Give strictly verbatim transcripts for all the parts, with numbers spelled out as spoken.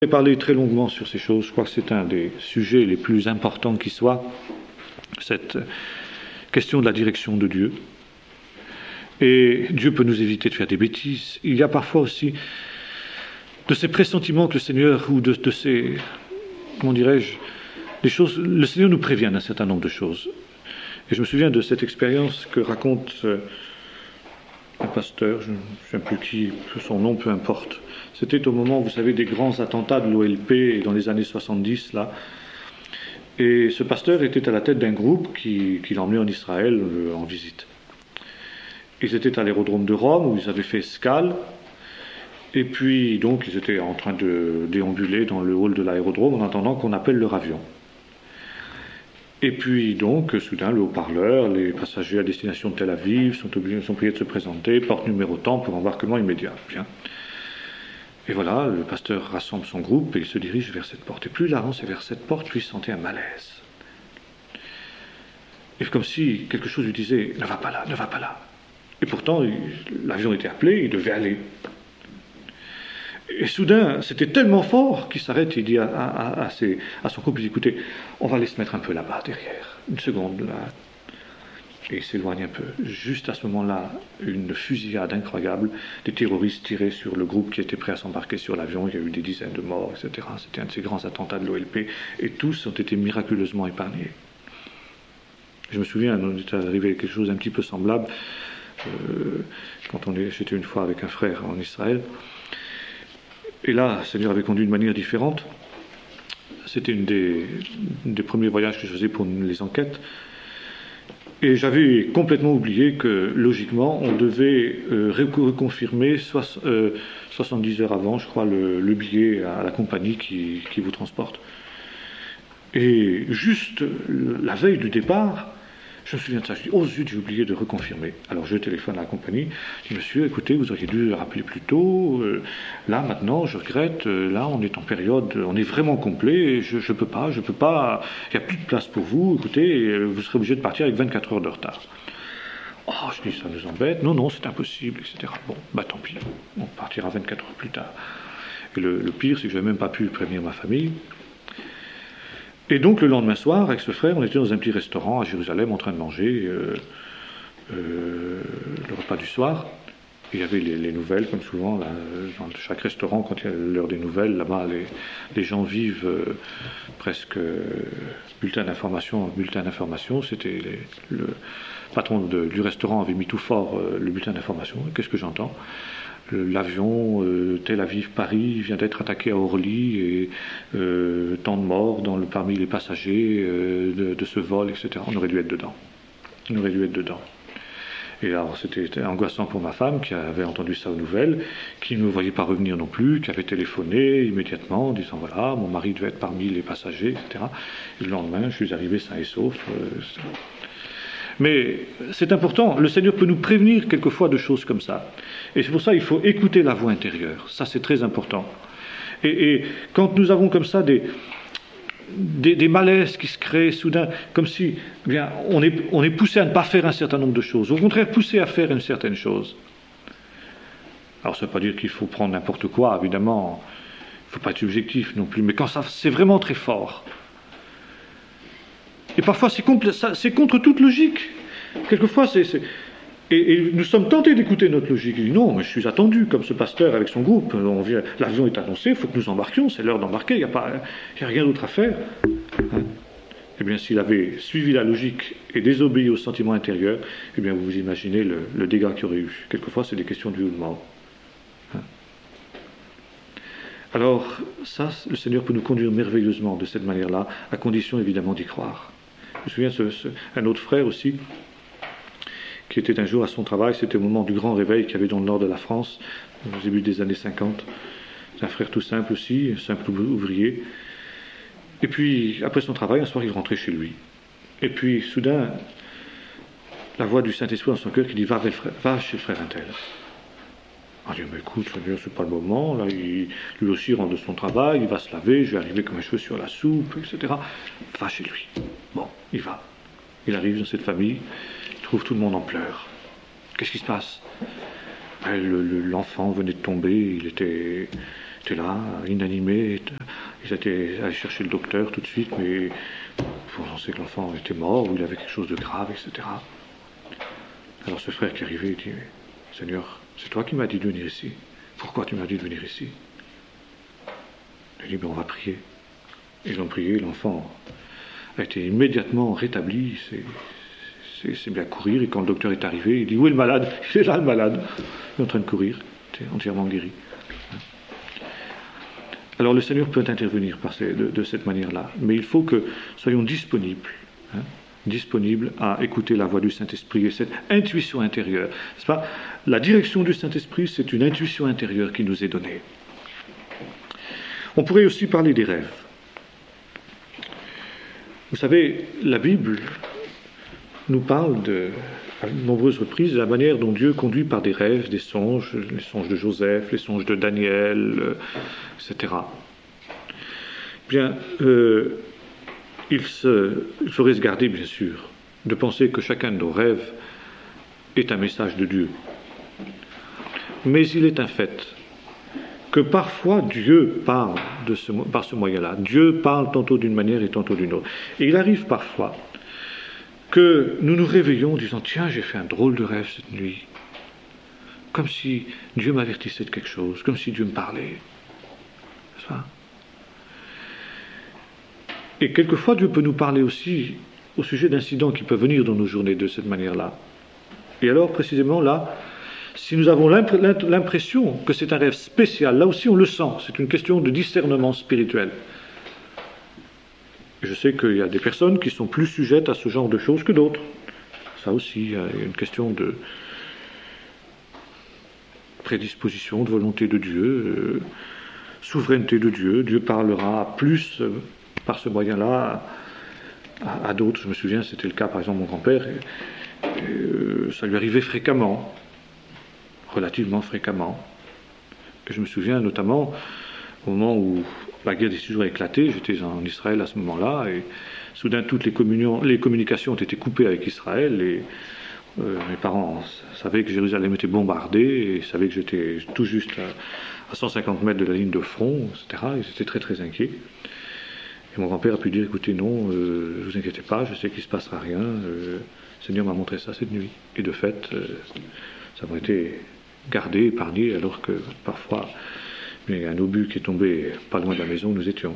J'ai parlé très longuement sur ces choses. Je crois que c'est un des sujets les plus importants qui soit, cette question de la direction de Dieu. Et Dieu peut nous éviter de faire des bêtises. Il y a parfois aussi de ces pressentiments que le Seigneur, ou de, de ces, comment dirais-je, des choses, le Seigneur nous prévient d'un certain nombre de choses. Et je me souviens de cette expérience que raconte euh, un pasteur, je ne sais plus qui, son nom, peu importe. C'était au moment, vous savez, des grands attentats de l'O L P dans les années soixante-dix, là. Et ce pasteur était à la tête d'un groupe qui, qui l'emmenait en Israël euh, en visite. Ils étaient à l'aérodrome de Rome, où ils avaient fait escale. Et puis, donc, ils étaient en train de déambuler dans le hall de l'aérodrome en attendant qu'on appelle leur avion. Et puis, donc, soudain, le haut-parleur, les passagers à destination de Tel Aviv sont, obligés, sont priés de se présenter, porte numéro tant pour embarquement immédiat. Bien. Et voilà, le pasteur rassemble son groupe et il se dirige vers cette porte. Et plus il avançait vers cette porte, plus il sentait un malaise. Et comme si quelque chose lui disait « Ne va pas là, ne va pas là ». Et pourtant, l'avion était appelé, il devait aller. Et soudain, c'était tellement fort qu'il s'arrête et il dit à, à, à, ses, à son groupe, il dit, écoutez, on va aller se mettre un peu là-bas, derrière. Une seconde, là. Et il s'éloigne un peu. Juste à ce moment-là, une fusillade incroyable. Des terroristes tiraient sur le groupe qui était prêt à s'embarquer sur l'avion. Il y a eu des dizaines de morts, et cetera. C'était un de ces grands attentats de l'O L P. Et tous ont été miraculeusement épargnés. Je me souviens, il est arrivé quelque chose un petit peu semblable. Euh, quand on est, j'étais une fois avec un frère en Israël. Et là, le Seigneur avait conduit de manière différente. C'était une des, une des premiers voyages que je faisais pour les enquêtes. Et j'avais complètement oublié que, logiquement, on devait euh, reconfirmer soix, euh, soixante-dix heures avant, je crois, le, le billet à la compagnie qui, qui vous transporte. Et juste la veille du départ, je me souviens de ça, je dis, oh zut, j'ai oublié de reconfirmer. Alors je téléphone à la compagnie, je dis, monsieur, écoutez, vous auriez dû rappeler plus tôt, euh, là maintenant, je regrette, euh, là on est en période, on est vraiment complet, je ne peux pas, je peux pas, il n'y a plus de place pour vous, écoutez, vous serez obligé de partir avec vingt-quatre heures de retard. Oh, je dis, ça nous embête, non, non, c'est impossible, et cetera. Bon, bah tant pis, on partira vingt-quatre heures plus tard. Et le, le pire, c'est que je n'avais même pas pu prévenir ma famille. Et donc le lendemain soir, avec ce frère, on était dans un petit restaurant à Jérusalem en train de manger euh, euh, le repas du soir. Et il y avait les, les nouvelles, comme souvent, là, dans chaque restaurant, quand il y a l'heure des nouvelles, là-bas, les, les gens vivent euh, presque euh, bulletin d'information en bulletin d'information. C'était les, le patron de, du restaurant avait mis tout fort euh, le bulletin d'information. Qu'est-ce que j'entends ? L'avion euh, Tel Aviv-Paris vient d'être attaqué à Orly et euh, tant de morts dans le, parmi les passagers euh, de, de ce vol, et cetera. On aurait dû être dedans. On aurait dû être dedans. Et alors c'était angoissant pour ma femme qui avait entendu ça aux nouvelles, qui ne me voyait pas revenir non plus, qui avait téléphoné immédiatement en disant voilà, mon mari devait être parmi les passagers, et cetera. Et le lendemain, je suis arrivé sain et sauf, euh, et cetera. Mais c'est important, le Seigneur peut nous prévenir quelquefois de choses comme ça. Et c'est pour ça qu'il faut écouter la voix intérieure. Ça, c'est très important. Et, et quand nous avons comme ça des, des, des malaises qui se créent soudain, comme si eh bien, on, est, on est poussé à ne pas faire un certain nombre de choses, au contraire poussé à faire une certaine chose. Alors ça ne veut pas dire qu'il faut prendre n'importe quoi, évidemment. Il ne faut pas être subjectif non plus. Mais quand ça, c'est vraiment très fort. Et parfois, c'est, compl- ça, c'est contre toute logique. Quelquefois, c'est... c'est... Et, et nous sommes tentés d'écouter notre logique. Il dit non, mais je suis attendu, comme ce pasteur avec son groupe. On vient, l'avion est annoncé, il faut que nous embarquions, c'est l'heure d'embarquer, il n'y a, pas, il y a rien d'autre à faire. Hein? Eh bien, s'il avait suivi la logique et désobéi au sentiment intérieur, eh bien, vous vous imaginez le, le dégât qu'il y aurait eu. Quelquefois, c'est des questions de vie ou de mort. Hein? Alors, ça, le Seigneur peut nous conduire merveilleusement de cette manière-là, à condition évidemment d'y croire. Je me souviens, ce, ce, un autre frère aussi, qui était un jour à son travail, c'était au moment du grand réveil qu'il y avait dans le nord de la France, au début des années cinquante. C'est un frère tout simple aussi, un simple ouvrier. Et puis, après son travail, un soir, il rentrait chez lui. Et puis, soudain, la voix du Saint-Esprit dans son cœur qui dit « Va, va chez le frère Intel ». On dit, mais écoute, c'est pas le moment, là, il, lui aussi rentre de son travail, il va se laver, je vais arriver comme un cheveu sur la soupe, et cetera. Va chez lui. Bon, il va. Il arrive dans cette famille, il trouve tout le monde en pleurs. Qu'est-ce qui se passe? le, le, L'enfant venait de tomber, il était, étaient là, inanimés. Ils étaient allés chercher le docteur tout de suite, mais on pensait que l'enfant était mort ou il avait quelque chose de grave, et cetera. Alors ce frère qui arrivait, il dit, Seigneur, c'est toi qui m'as dit de venir ici. Pourquoi tu m'as dit de venir ici? Il dit, ben on va prier. Ils ont prié, l'enfant a été immédiatement rétabli, c'est bien courir, et quand le docteur est arrivé, il dit, où est le malade? Il est là, le malade. Il est en train de courir, il est entièrement guéri. Alors le Seigneur peut intervenir par ces, de, de cette manière-là, mais il faut que soyons disponibles, hein, disponibles à écouter la voix du Saint-Esprit et cette intuition intérieure. C'est pas, la direction du Saint-Esprit, c'est une intuition intérieure qui nous est donnée. On pourrait aussi parler des rêves. Vous savez, la Bible nous parle de, à de nombreuses reprises de la manière dont Dieu conduit par des rêves, des songes, les songes de Joseph, les songes de Daniel, euh, et cetera. Bien, euh, il, se, il faudrait se garder, bien sûr, de penser que chacun de nos rêves est un message de Dieu. Mais il est un fait que parfois Dieu parle de ce, par ce moyen-là. Dieu parle tantôt d'une manière et tantôt d'une autre. Et il arrive parfois que nous nous réveillons en disant « Tiens, j'ai fait un drôle de rêve cette nuit. » Comme si Dieu m'avertissait de quelque chose, comme si Dieu me parlait. C'est ça? Et quelquefois, Dieu peut nous parler aussi au sujet d'incidents qui peuvent venir dans nos journées de cette manière-là. Et alors, précisément là, si nous avons l'impression que c'est un rêve spécial, là aussi on le sent, c'est une question de discernement spirituel. Et je sais qu'il y a des personnes qui sont plus sujettes à ce genre de choses que d'autres. Ça aussi, il y a une question de prédisposition, de volonté de Dieu, euh, souveraineté de Dieu. Dieu parlera plus euh, par ce moyen-là à, à d'autres. Je me souviens, c'était le cas par exemple de mon grand-père, et, et, euh, ça lui arrivait fréquemment, relativement fréquemment. Et je me souviens notamment au moment où la guerre des Six Jours a éclaté, j'étais en Israël à ce moment-là, et soudain toutes les, les communications ont été coupées avec Israël, et euh, mes parents savaient que Jérusalem était bombardée, et savaient que j'étais tout juste à, à cent cinquante mètres de la ligne de front, et cetera. Ils étaient très très inquiets. Et mon grand-père a pu dire, écoutez, non, euh, ne vous inquiétez pas, je sais qu'il ne se passera rien, euh, le Seigneur m'a montré ça cette nuit. Et de fait, euh, ça m'a été gardé, épargné, alors que parfois, il y a un obus qui est tombé pas loin de la maison où nous étions.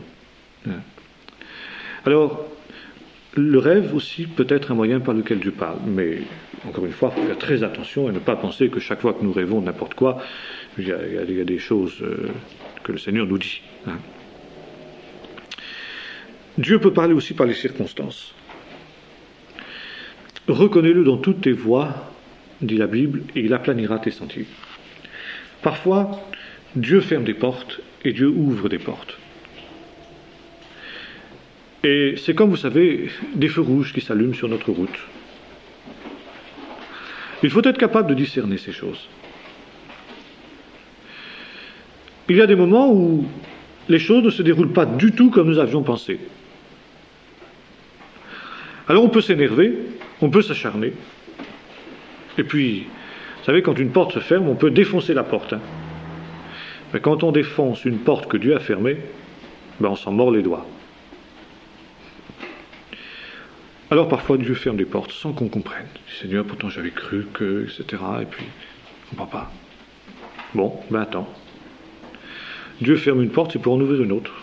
Alors, le rêve aussi peut être un moyen par lequel Dieu parle, mais encore une fois, il faut faire très attention et ne pas penser que chaque fois que nous rêvons n'importe quoi, il y a, il y a, il y a des choses euh, que le Seigneur nous dit. Hein. Dieu peut parler aussi par les circonstances. Reconnais-le dans toutes tes voies, dit la Bible, et il aplanira tes sentiers. Parfois, Dieu ferme des portes et Dieu ouvre des portes. Et c'est comme, vous savez, des feux rouges qui s'allument sur notre route. Il faut être capable de discerner ces choses. Il y a des moments où les choses ne se déroulent pas du tout comme nous avions pensé. Alors on peut s'énerver, on peut s'acharner. Et puis, vous savez, quand une porte se ferme, on peut défoncer la porte. Hein. Mais quand on défonce une porte que Dieu a fermée, ben on s'en mord les doigts. Alors parfois Dieu ferme des portes sans qu'on comprenne. Seigneur, pourtant j'avais cru que, et cetera. Et puis, on ne comprend pas. Bon, ben attends. Dieu ferme une porte, c'est pour en ouvrir une autre.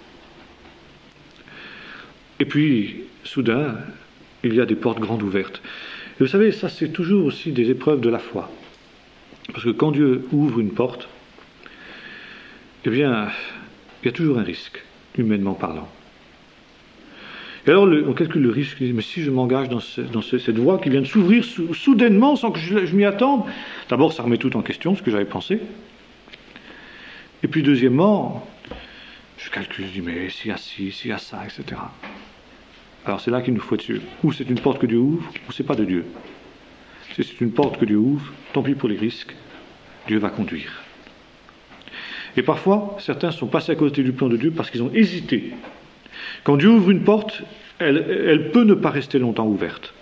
Et puis, soudain, il y a des portes grandes ouvertes. Et vous savez, ça c'est toujours aussi des épreuves de la foi. Parce que quand Dieu ouvre une porte, eh bien, il y a toujours un risque, humainement parlant. Et alors, le, on calcule le risque, mais si je m'engage dans, ce, dans ce, cette voie qui vient de s'ouvrir sou, soudainement, sans que je, je m'y attende, d'abord, ça remet tout en question, ce que j'avais pensé. Et puis, deuxièmement, je calcule, je dis, mais s'il y a ci, s'il y a ça, et cetera. Alors, c'est là qu'il nous faut être sûr. Ou c'est une porte que Dieu ouvre, ou c'est pas de Dieu. Si c'est une porte que Dieu ouvre, tant pis pour les risques, Dieu va conduire. Et parfois, certains sont passés à côté du plan de Dieu parce qu'ils ont hésité. Quand Dieu ouvre une porte, elle, elle peut ne pas rester longtemps ouverte.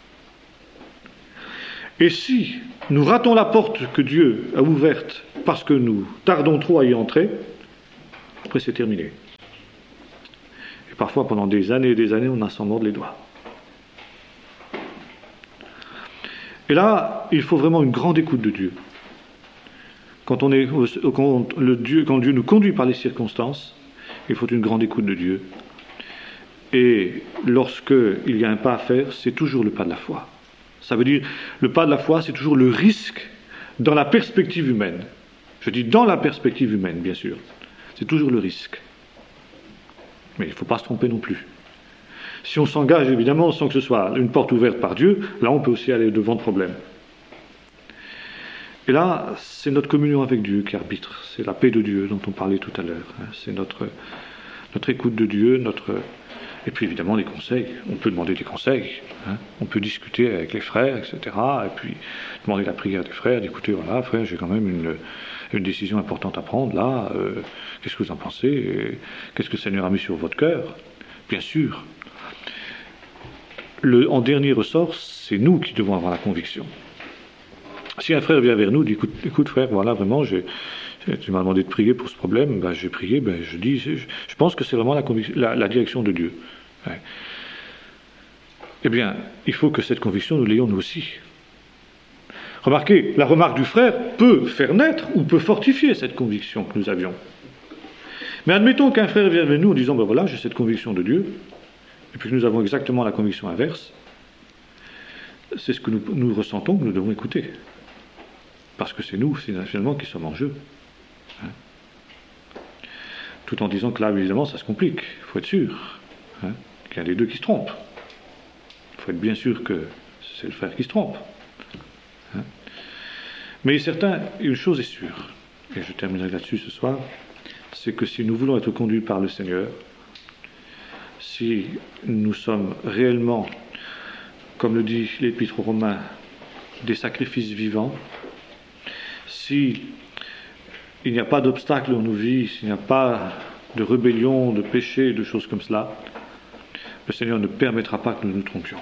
Et si nous ratons la porte que Dieu a ouverte parce que nous tardons trop à y entrer, Après, c'est terminé. Et parfois, pendant des années et des années, on a s'en mordre les doigts. Et là, il faut vraiment une grande écoute de Dieu. Quand, on est, quand, le Dieu, quand Dieu nous conduit par les circonstances, il faut une grande écoute de Dieu. Et lorsqu'il y a un pas à faire, c'est toujours le pas de la foi. Ça veut dire, le pas de la foi, c'est toujours le risque dans la perspective humaine. Je dis dans la perspective humaine, bien sûr. C'est toujours le risque. Mais il ne faut pas se tromper non plus. Si on s'engage, évidemment, sans que ce soit une porte ouverte par Dieu, là, on peut aussi aller devant le problème. Et là, c'est notre communion avec Dieu qui arbitre. C'est la paix de Dieu dont on parlait tout à l'heure. C'est notre, notre écoute de Dieu, notre... Et puis évidemment les conseils. On peut demander des conseils. Hein. On peut discuter avec les frères, et cetera. Et puis demander la prière des frères, d'écouter, voilà, frère, j'ai quand même une, une décision importante à prendre là. Euh, qu'est-ce que vous en pensez? Et qu'est-ce que le Seigneur a mis sur votre cœur? Bien sûr. Le, en dernier ressort, c'est nous qui devons avoir la conviction. Si un frère vient vers nous, dit écoute, écoute frère, voilà, vraiment, j'ai, tu m'as demandé de prier pour ce problème, ben, j'ai prié, ben, je dis, je, je pense que c'est vraiment la, la, la direction de Dieu. Ouais. Eh bien, il faut que cette conviction, nous l'ayons nous aussi. Remarquez, la remarque du frère peut faire naître ou peut fortifier cette conviction que nous avions. Mais admettons qu'un frère vienne vers nous en disant, ben voilà, j'ai cette conviction de Dieu, et puis que nous avons exactement la conviction inverse, c'est ce que nous, nous ressentons que nous devons écouter. Parce que c'est nous, finalement, qui sommes en jeu. Hein. Tout en disant que là, évidemment, ça se complique. Il faut être sûr hein, qu'il y a les deux qui se trompent. Il faut être bien sûr que c'est le frère qui se trompe. Hein. Mais certain, une chose est sûre, et je terminerai là-dessus ce soir, c'est que si nous voulons être conduits par le Seigneur, si nous sommes réellement, comme le dit l'Épître aux Romains, des sacrifices vivants, si il n'y a pas d'obstacle dans nos vies, s'il n'y a pas de rébellion, de péché, de choses comme cela, le Seigneur ne permettra pas que nous nous trompions.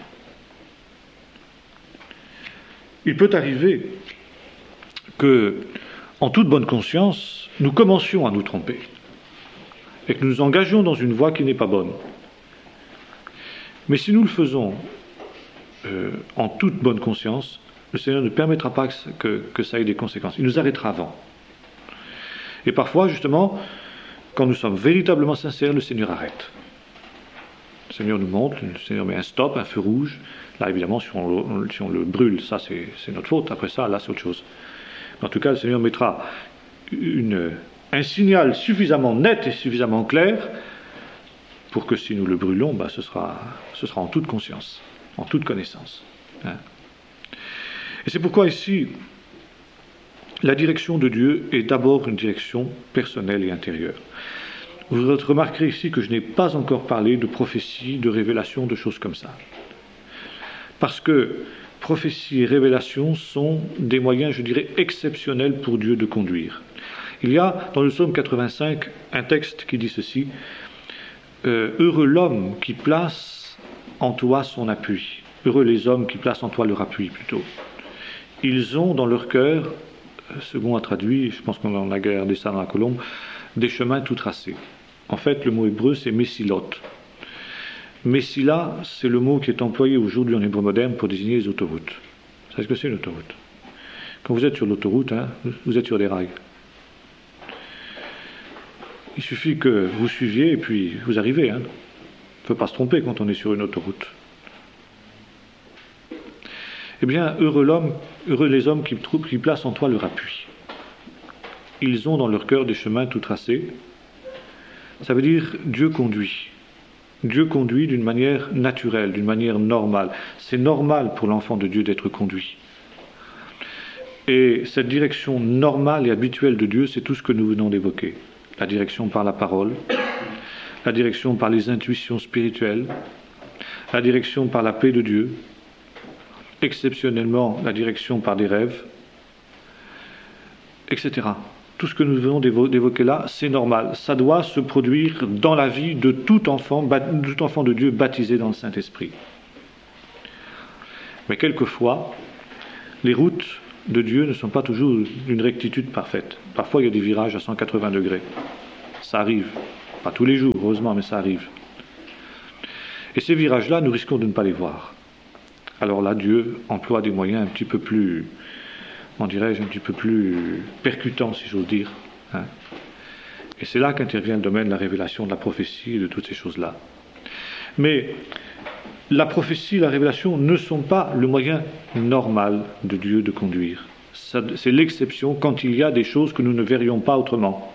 Il peut arriver que, en toute bonne conscience, nous commencions à nous tromper et que nous nous engagions dans une voie qui n'est pas bonne. Mais si nous le faisons euh, en toute bonne conscience, le Seigneur ne permettra pas que, que, que ça ait des conséquences. Il nous arrêtera avant. Et parfois, justement, quand nous sommes véritablement sincères, le Seigneur arrête. Le Seigneur nous montre, le Seigneur met un stop, un feu rouge. Là, évidemment, si on, si on le brûle, ça, c'est, c'est notre faute. Après ça, là, c'est autre chose. Mais en tout cas, le Seigneur mettra une, un signal suffisamment net et suffisamment clair pour que si nous le brûlons, bah, ce sera, ce sera en toute conscience, en toute connaissance. Hein. Et c'est pourquoi ici, la direction de Dieu est d'abord une direction personnelle et intérieure. Vous remarquerez ici que je n'ai pas encore parlé de prophétie, de révélation, de choses comme ça. Parce que prophétie et révélation sont des moyens, je dirais, exceptionnels pour Dieu de conduire. Il y a dans le psaume quatre-vingt-cinq un texte qui dit ceci, euh, « Heureux l'homme qui place en toi son appui. Heureux les hommes qui placent en toi leur appui, plutôt. Ils ont dans leur cœur, second a traduit, je pense qu'on a regardé ça dans la colombe, des chemins tout tracés. » En fait, le mot hébreu, c'est « messilot ». Messila, c'est le mot qui est employé aujourd'hui en hébreu moderne pour désigner les autoroutes. Vous savez ce que c'est une autoroute? Quand vous êtes sur l'autoroute, hein, vous êtes sur des rails. Il suffit que vous suiviez et puis vous arrivez. Hein. On ne peut pas se tromper quand on est sur une autoroute. Eh bien, heureux l'homme, heureux les hommes qui, qui placent en toi leur appui. Ils ont dans leur cœur des chemins tout tracés. Ça veut dire Dieu conduit. Dieu conduit d'une manière naturelle, d'une manière normale. C'est normal pour l'enfant de Dieu d'être conduit. Et cette direction normale et habituelle de Dieu, c'est tout ce que nous venons d'évoquer. La direction par la parole, la direction par les intuitions spirituelles, la direction par la paix de Dieu, exceptionnellement la direction par des rêves, et cetera. Tout ce que nous venons d'évoquer là, c'est normal. Ça doit se produire dans la vie de tout enfant, de tout enfant de Dieu baptisé dans le Saint-Esprit. Mais quelquefois, les routes de Dieu ne sont pas toujours d'une rectitude parfaite. Parfois, il y a des virages à cent quatre-vingts degrés. Ça arrive. Pas tous les jours, heureusement, mais ça arrive. Et ces virages-là, nous risquons de ne pas les voir. Alors là, Dieu emploie des moyens un petit peu plus, comment dirais-je, un petit peu plus percutants, si j'ose dire. Hein. Et c'est là qu'intervient le domaine de la révélation, de la prophétie et de toutes ces choses-là. Mais la prophétie et la révélation ne sont pas le moyen normal de Dieu de conduire. Ça, c'est l'exception quand il y a des choses que nous ne verrions pas autrement.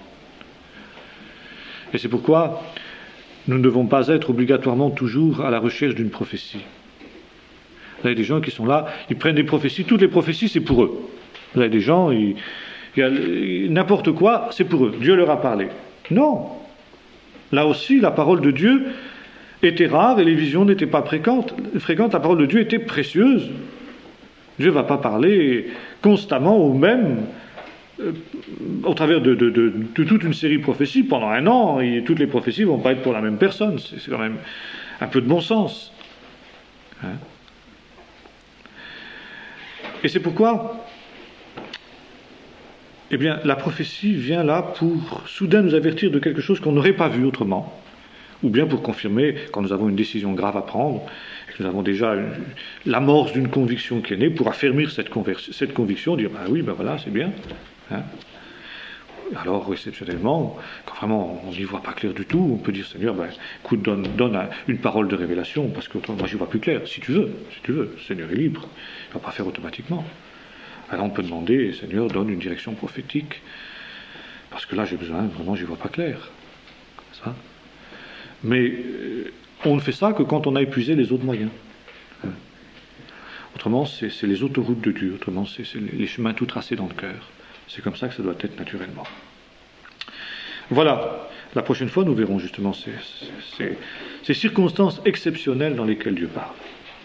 Et c'est pourquoi nous ne devons pas être obligatoirement toujours à la recherche d'une prophétie. Vous avez des gens qui sont là, ils prennent des prophéties, toutes les prophéties c'est pour eux. Vous avez des gens, ils, ils, n'importe quoi, c'est pour eux. Dieu leur a parlé. Non. Là aussi, la parole de Dieu était rare et les visions n'étaient pas fréquentes. fréquentes. La parole de Dieu était précieuse. Dieu ne va pas parler constamment au même, euh, au travers de, de, de, de toute une série de prophéties pendant un an, et toutes les prophéties ne vont pas être pour la même personne. C'est, c'est quand même un peu de bon sens. Hein? Et c'est pourquoi, eh bien, la prophétie vient là pour soudain nous avertir de quelque chose qu'on n'aurait pas vu autrement, ou bien pour confirmer quand nous avons une décision grave à prendre, et que nous avons déjà une, l'amorce d'une conviction qui est née, pour affermir cette, conver- cette conviction, dire ben oui, ben voilà, c'est bien. Hein. Alors, exceptionnellement, quand vraiment on n'y voit pas clair du tout, on peut dire Seigneur, ben, écoute, donne, donne un, une parole de révélation, parce que moi j'y vois plus clair, si tu veux, si tu veux, le Seigneur est libre, il ne va pas faire automatiquement. Alors on peut demander, Seigneur, donne une direction prophétique, parce que là j'ai besoin, vraiment j'y vois pas clair. Ça. Mais euh, on ne fait ça que quand on a épuisé les autres moyens. Hein. Autrement, c'est, c'est les autoroutes de Dieu, autrement c'est, c'est les chemins tout tracés dans le cœur. C'est comme ça que ça doit être naturellement. Voilà, la prochaine fois nous verrons justement ces, ces, ces circonstances exceptionnelles dans lesquelles Dieu parle.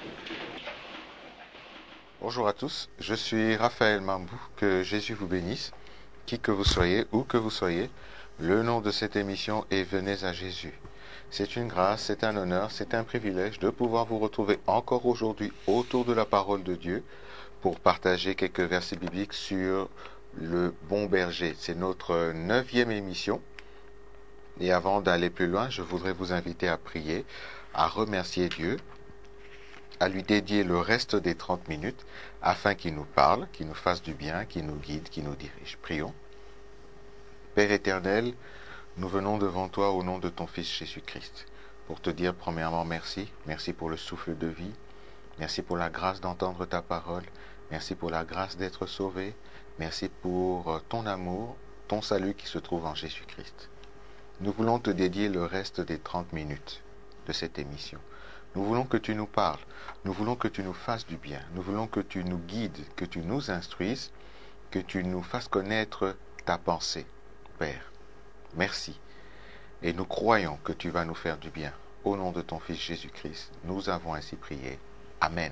Bonjour à tous, je suis Raphaël Mambou, que Jésus vous bénisse, qui que vous soyez, où que vous soyez. Le nom de cette émission est Venez à Jésus. C'est une grâce, c'est un honneur, c'est un privilège de pouvoir vous retrouver encore aujourd'hui autour de la parole de Dieu pour partager quelques versets bibliques sur le bon berger. C'est notre neuvième émission. Et avant d'aller plus loin, je voudrais vous inviter à prier, à remercier Dieu, à lui dédier le reste des trente minutes afin qu'il nous parle, qu'il nous fasse du bien, qu'il nous guide, qu'il nous dirige. Prions. Père éternel, nous venons devant toi au nom de ton Fils Jésus-Christ pour te dire premièrement merci. Merci pour le souffle de vie. Merci pour la grâce d'entendre ta parole. Merci pour la grâce d'être sauvé. Merci pour ton amour, ton salut qui se trouve en Jésus-Christ. Nous voulons te dédier le reste des trente minutes de cette émission. Nous voulons que tu nous parles. Nous voulons que tu nous fasses du bien. Nous voulons que tu nous guides, que tu nous instruises, que tu nous fasses connaître ta pensée. Père, merci. Et nous croyons que tu vas nous faire du bien. Au nom de ton Fils Jésus-Christ, nous avons ainsi prié. Amen.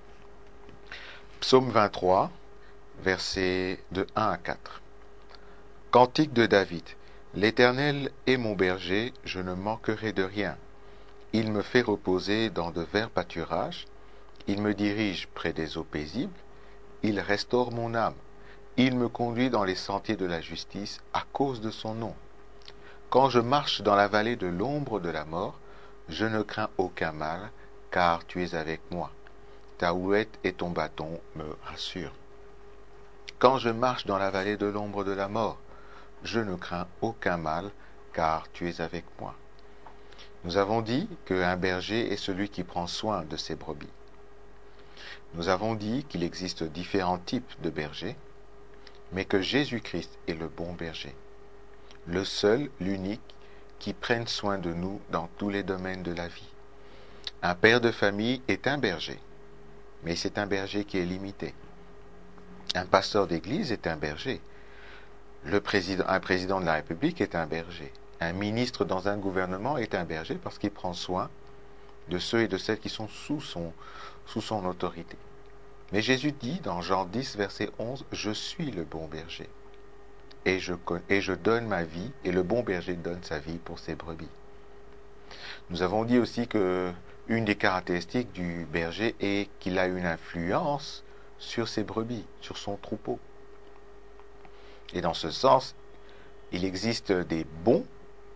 Psaume vingt-trois, versets de un à quatre. Cantique de David. L'Éternel est mon berger, je ne manquerai de rien. Il me fait reposer dans de verts pâturages. Il me dirige près des eaux paisibles. Il restaure mon âme. Il me conduit dans les sentiers de la justice à cause de son nom. Quand je marche dans la vallée de l'ombre de la mort, je ne crains aucun mal, car tu es avec moi. Ta houlette et ton bâton me rassurent. Quand je marche dans la vallée de l'ombre de la mort, je ne crains aucun mal, car tu es avec moi. Nous avons dit qu'un berger est celui qui prend soin de ses brebis. Nous avons dit qu'il existe différents types de bergers, mais que Jésus-Christ est le bon berger, le seul, l'unique, qui prenne soin de nous dans tous les domaines de la vie. Un père de famille est un berger, mais c'est un berger qui est limité. Un pasteur d'église est un berger. Le président, un président de la République est un berger. Un ministre dans un gouvernement est un berger parce qu'il prend soin de ceux et de celles qui sont sous son, sous son autorité. Mais Jésus dit dans Jean dix, verset onze, « Je suis le bon berger, et je, et je donne ma vie, et le bon berger donne sa vie pour ses brebis. » Nous avons dit aussi que une des caractéristiques du berger est qu'il a une influence sur ses brebis, sur son troupeau. Et dans ce sens, il existe des bons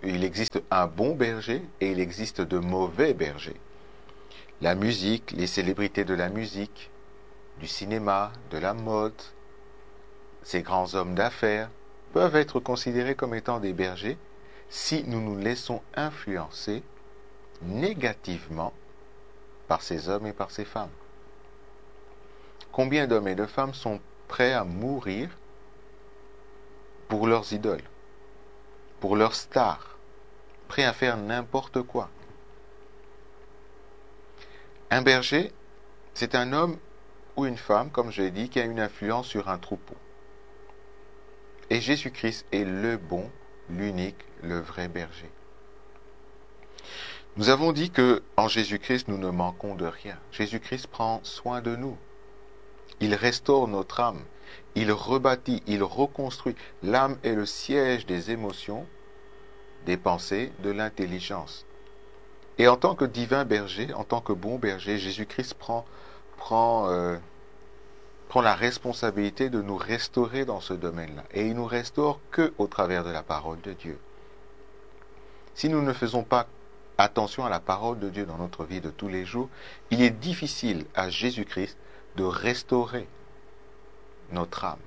il existe un bon berger et il existe de mauvais bergers. La musique, les célébrités de la musique, du cinéma, de la mode, ces grands hommes d'affaires peuvent être considérés comme étant des bergers si nous nous laissons influencer négativement par ces hommes et par ces femmes. Combien d'hommes et de femmes sont prêts à mourir pour leurs idoles, pour leurs stars, prêts à faire n'importe quoi? Un berger, c'est un homme ou une femme, comme je l'ai dit, qui a une influence sur un troupeau. Et Jésus-Christ est le bon, l'unique, le vrai berger. Nous avons dit que en Jésus-Christ, nous ne manquons de rien. Jésus-Christ prend soin de nous. Il restaure notre âme. Il rebâtit, il reconstruit. L'âme est le siège des émotions, des pensées, de l'intelligence. Et en tant que divin berger, en tant que bon berger, Jésus-Christ prend, prend, euh, prend la responsabilité de nous restaurer dans ce domaine-là. Et il nous restaure que au travers de la parole de Dieu. Si nous ne faisons pas attention à la parole de Dieu dans notre vie de tous les jours, il est difficile à Jésus-Christ de restaurer notre âme.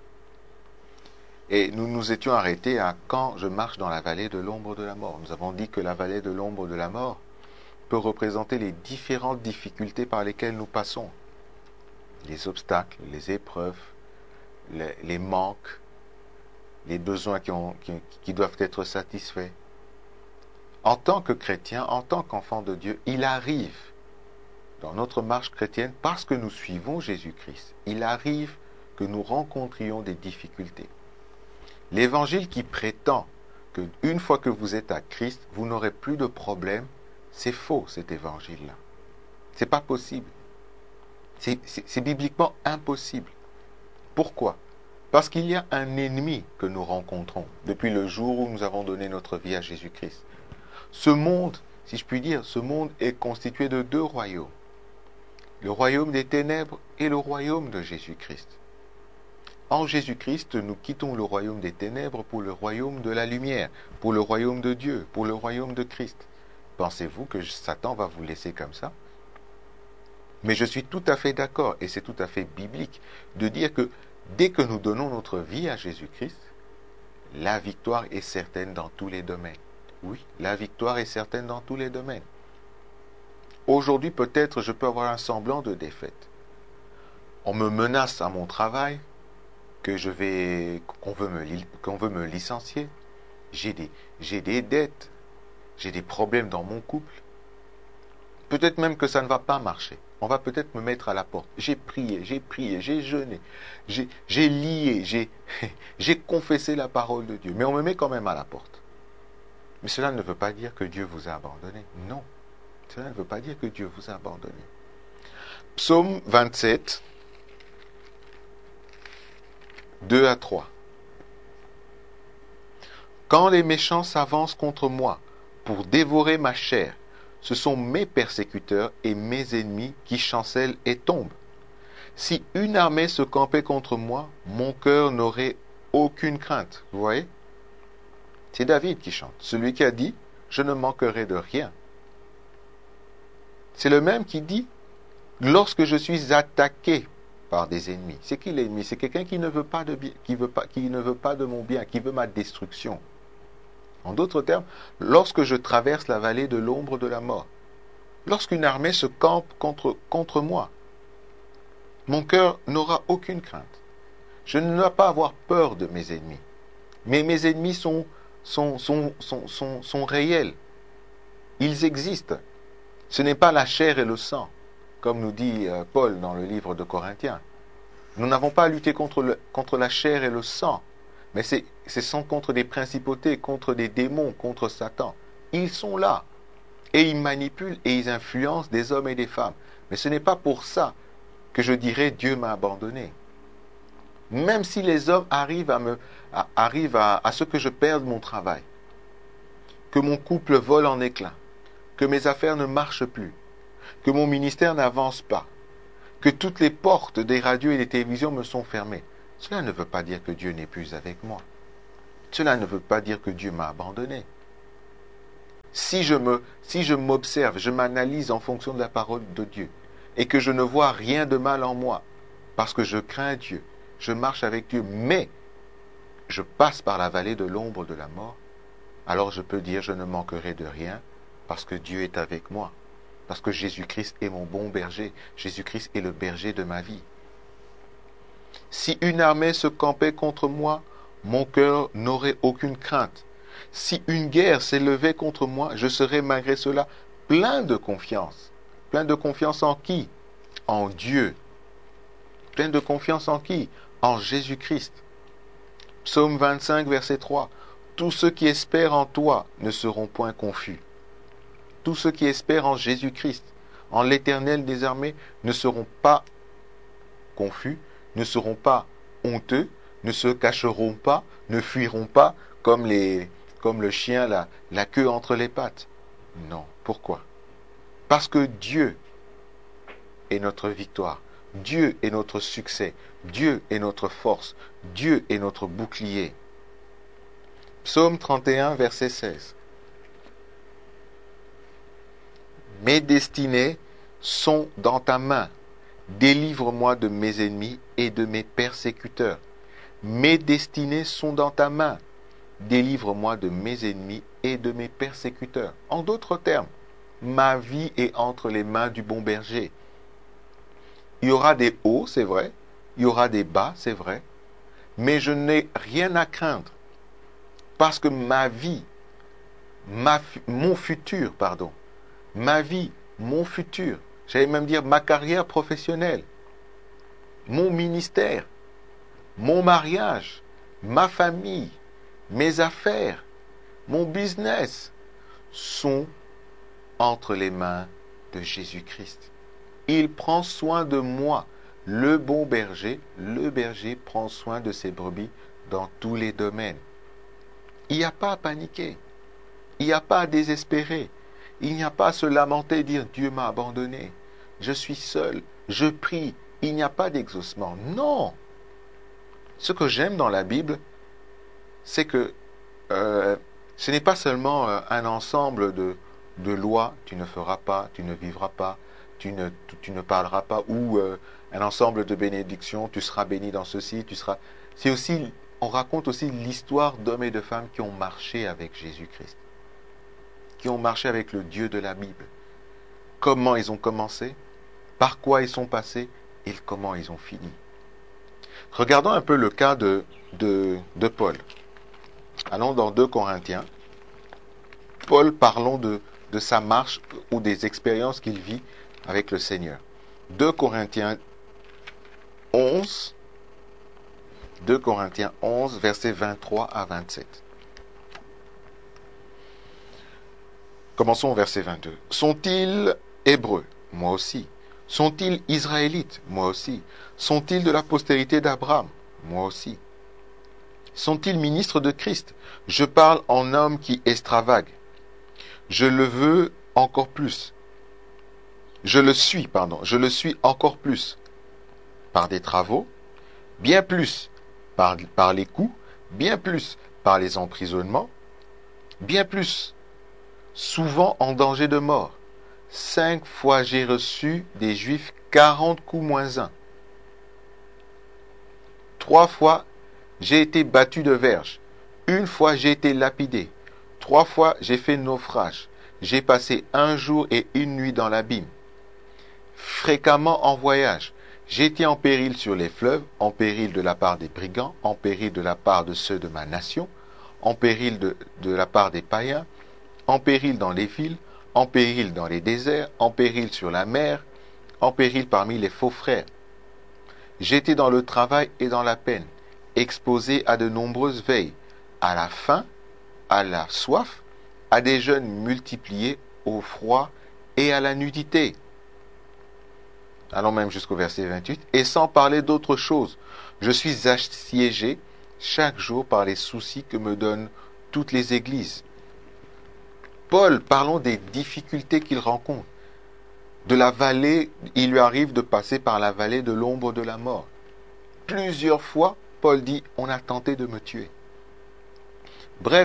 Et nous nous étions arrêtés à quand je marche dans la vallée de l'ombre de la mort. Nous avons dit que la vallée de l'ombre de la mort peut représenter les différentes difficultés par lesquelles nous passons. Les obstacles, les épreuves, les, les manques, les besoins qui, ont, qui, qui doivent être satisfaits. En tant que chrétien, en tant qu'enfant de Dieu, il arrive dans notre marche chrétienne, parce que nous suivons Jésus-Christ, il arrive que nous rencontrions des difficultés. L'évangile qui prétend que une fois que vous êtes à Christ, vous n'aurez plus de problème, c'est faux cet évangile-là. C'est pas possible. C'est, c'est, c'est bibliquement impossible. Pourquoi? Parce qu'il y a un ennemi que nous rencontrons depuis le jour où nous avons donné notre vie à Jésus-Christ. Ce monde, si je puis dire, ce monde est constitué de deux royaumes. Le royaume des ténèbres et le royaume de Jésus-Christ. En Jésus-Christ, nous quittons le royaume des ténèbres pour le royaume de la lumière, pour le royaume de Dieu, pour le royaume de Christ. Pensez-vous que Satan va vous laisser comme ça? Mais je suis tout à fait d'accord, et c'est tout à fait biblique, de dire que dès que nous donnons notre vie à Jésus-Christ, la victoire est certaine dans tous les domaines. Oui, la victoire est certaine dans tous les domaines. Aujourd'hui, peut-être, je peux avoir un semblant de défaite. On me menace à mon travail, que je vais, qu'on veut me, qu'on veut me licencier. J'ai des, j'ai des dettes. J'ai des problèmes dans mon couple. Peut-être même que ça ne va pas marcher. On va peut-être me mettre à la porte. J'ai prié, j'ai prié, j'ai jeûné, j'ai, j'ai lié, j'ai, j'ai confessé la parole de Dieu. Mais on me met quand même à la porte. Mais cela ne veut pas dire que Dieu vous a abandonné. Non. Cela ne veut pas dire que Dieu vous a abandonné. Psaume vingt-sept, deux à trois. Quand les méchants s'avancent contre moi pour dévorer ma chair, ce sont mes persécuteurs et mes ennemis qui chancellent et tombent. Si une armée se campait contre moi, mon cœur n'aurait aucune crainte. Vous voyez? C'est David qui chante, celui qui a dit « Je ne manquerai de rien ». C'est le même qui dit « Lorsque je suis attaqué par des ennemis ». C'est qui l'ennemi? C'est quelqu'un qui ne veut pas de bien, qui veut pas, qui ne veut pas de mon bien, qui veut ma destruction. En d'autres termes, lorsque je traverse la vallée de l'ombre de la mort, lorsqu'une armée se campe contre, contre moi, mon cœur n'aura aucune crainte. Je ne dois pas avoir peur de mes ennemis. Mais mes ennemis sont, sont, sont, sont, sont, sont réels. Ils existent. Ce n'est pas la chair et le sang, comme nous dit Paul dans le livre de Corinthiens. Nous n'avons pas à lutter contre, le, contre la chair et le sang, mais c'est, ce sont contre des principautés, contre des démons, contre Satan. Ils sont là, et ils manipulent et ils influencent des hommes et des femmes. Mais ce n'est pas pour ça que je dirais Dieu m'a abandonné. Même si les hommes arrivent à, me, à, arrivent à, à ce que je perde mon travail, que mon couple vole en éclats, que mes affaires ne marchent plus, que mon ministère n'avance pas, que toutes les portes des radios et des télévisions me sont fermées. Cela ne veut pas dire que Dieu n'est plus avec moi. Cela ne veut pas dire que Dieu m'a abandonné. Si je me, si je m'observe, je m'analyse en fonction de la parole de Dieu, et que je ne vois rien de mal en moi, parce que je crains Dieu, je marche avec Dieu, mais je passe par la vallée de l'ombre de la mort, alors je peux dire je ne manquerai de rien, parce que Dieu est avec moi, parce que Jésus-Christ est mon bon berger, Jésus-Christ est le berger de ma vie. Si une armée se campait contre moi, mon cœur n'aurait aucune crainte. Si une guerre s'élevait contre moi, je serais malgré cela plein de confiance. Plein de confiance en qui? En Dieu. Plein de confiance en qui? En Jésus-Christ. Psaume vingt-cinq, verset trois. Tous ceux qui espèrent en toi ne seront point confus. Tous ceux qui espèrent en Jésus-Christ, en l'Éternel des armées, ne seront pas confus, ne seront pas honteux, ne se cacheront pas, ne fuiront pas comme, les, comme le chien la, la queue entre les pattes. Non. Pourquoi? Parce que Dieu est notre victoire. Dieu est notre succès. Dieu est notre force. Dieu est notre bouclier. Psaume trente et un, verset seize. Mes destinées sont dans ta main. Délivre-moi de mes ennemis et de mes persécuteurs. Mes destinées sont dans ta main. Délivre-moi de mes ennemis et de mes persécuteurs. En d'autres termes, ma vie est entre les mains du bon berger. Il y aura des hauts, c'est vrai. Il y aura des bas, c'est vrai. Mais je n'ai rien à craindre. Parce que ma vie, ma, mon futur, pardon, ma vie, mon futur, j'allais même dire ma carrière professionnelle, mon ministère, mon mariage, ma famille, mes affaires, mon business sont entre les mains de Jésus-Christ. Il prend soin de moi. Le bon berger, le berger prend soin de ses brebis dans tous les domaines. Il n'y a pas à paniquer. Il n'y a pas à désespérer. Il n'y a pas à se lamenter et dire « Dieu m'a abandonné. Je suis seul. Je prie. » Il n'y a pas d'exaucement. Non. Ce que j'aime dans la Bible, c'est que euh, ce n'est pas seulement euh, un ensemble de, de lois. Tu ne feras pas, tu ne vivras pas, tu ne, tu, tu ne parleras pas. Ou euh, un ensemble de bénédictions. Tu seras béni dans ceci, tu seras... C'est aussi... On raconte aussi l'histoire d'hommes et de femmes qui ont marché avec Jésus-Christ, qui ont marché avec le Dieu de la Bible. Comment ils ont commencé, par quoi ils sont passés et comment ils ont fini. Regardons un peu le cas de, de, de Paul. Allons dans deux Corinthiens. Paul, parlons de, de sa marche ou des expériences qu'il vit avec le Seigneur. deux Corinthiens onze, deux Corinthiens onze, versets vingt-trois à vingt-sept. Commençons au verset vingt-deux. Sont-ils hébreux? Moi aussi. Sont-ils israélites? Moi aussi. Sont-ils de la postérité d'Abraham? Moi aussi. Sont-ils ministres de Christ? Je parle en homme qui extravague. Je le veux encore plus. Je le suis, pardon. Je le suis encore plus. Par des travaux, bien plus. Par, par les coups, bien plus par les emprisonnements, bien plus, souvent en danger de mort. Cinq fois j'ai reçu des Juifs quarante coups moins un. Trois fois j'ai été battu de verge. Une fois j'ai été lapidé. Trois fois j'ai fait naufrage. J'ai passé un jour et une nuit dans l'abîme. Fréquemment en voyage. J'étais en péril sur les fleuves, en péril de la part des brigands, en péril de la part de ceux de ma nation, en péril de, de la part des païens, en péril dans les villes, en péril dans les déserts, en péril sur la mer, en péril parmi les faux frères. J'étais dans le travail et dans la peine, exposé à de nombreuses veilles, à la faim, à la soif, à des jeûnes multipliés, au froid et à la nudité. Allons même jusqu'au verset vingt-huit. Et sans parler d'autre chose, je suis assiégé chaque jour par les soucis que me donnent toutes les églises. Paul, parlons des difficultés qu'il rencontre. De la vallée, il lui arrive de passer par la vallée de l'ombre de la mort. Plusieurs fois, Paul dit, on a tenté de me tuer. Bref,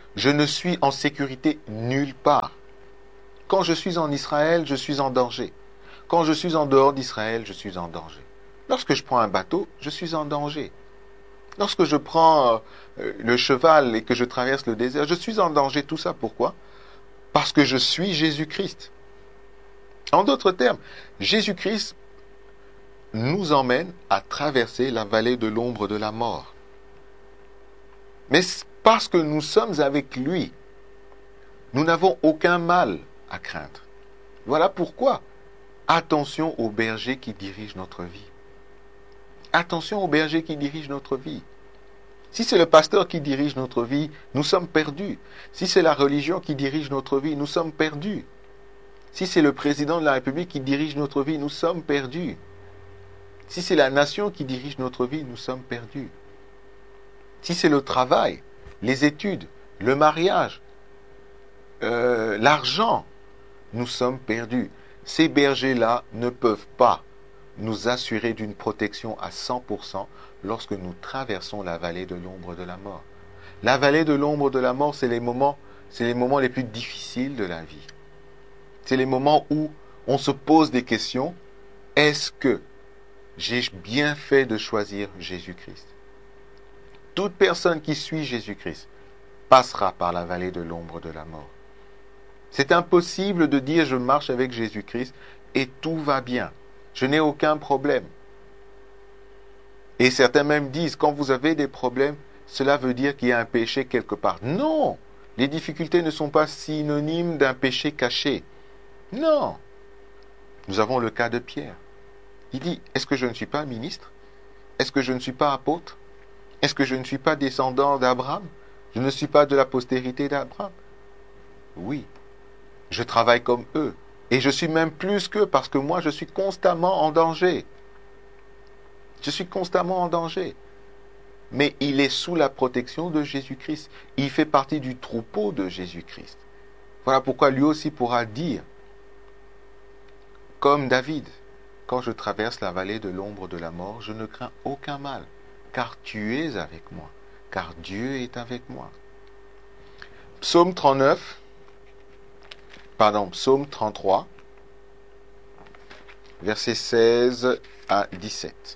Je ne suis en sécurité nulle part. Quand je suis en Israël, je suis en danger. Quand je suis en dehors d'Israël, je suis en danger. Lorsque je prends un bateau, je suis en danger. Lorsque je prends euh, le cheval et que je traverse le désert, je suis en danger. Tout ça, pourquoi? Parce que je suis Jésus-Christ. En d'autres termes, Jésus-Christ nous emmène à traverser la vallée de l'ombre de la mort. Mais parce que nous sommes avec lui, nous n'avons aucun mal à craindre. Voilà pourquoi, attention au berger qui dirige notre vie. Attention au berger qui dirige notre vie. Si c'est le pasteur qui dirige notre vie, nous sommes perdus. Si c'est la religion qui dirige notre vie, nous sommes perdus. Si c'est le président de la République qui dirige notre vie, nous sommes perdus. Si c'est la nation qui dirige notre vie, nous sommes perdus. Si c'est le travail, les études, le mariage, euh, l'argent, nous sommes perdus. Ces bergers-là ne peuvent pas nous assurer d'une protection à cent pour cent lorsque nous traversons la vallée de l'ombre de la mort. La vallée de l'ombre de la mort, c'est les moments, c'est les moments les plus difficiles de la vie. C'est les moments où on se pose des questions. Est-ce que j'ai bien fait de choisir Jésus-Christ? Toute personne qui suit Jésus-Christ passera par la vallée de l'ombre de la mort. C'est impossible de dire je marche avec Jésus-Christ et tout va bien. Je n'ai aucun problème. Et certains même disent, quand vous avez des problèmes, cela veut dire qu'il y a un péché quelque part. Non! Les difficultés ne sont pas synonymes d'un péché caché. Non! Nous avons le cas de Pierre. Il dit, est-ce que je ne suis pas ministre? Est-ce que je ne suis pas apôtre? Est-ce que je ne suis pas descendant d'Abraham? Je ne suis pas de la postérité d'Abraham? Oui, je travaille comme eux. Et je suis même plus qu'eux parce que moi, je suis constamment en danger. Je suis constamment en danger. Mais il est sous la protection de Jésus-Christ. Il fait partie du troupeau de Jésus-Christ. Voilà pourquoi lui aussi pourra dire, comme David, quand je traverse la vallée de l'ombre de la mort, je ne crains aucun mal, car tu es avec moi, car Dieu est avec moi. Psaume trente-neuf, pardon, Psaume trente-trois, versets seize à dix-sept.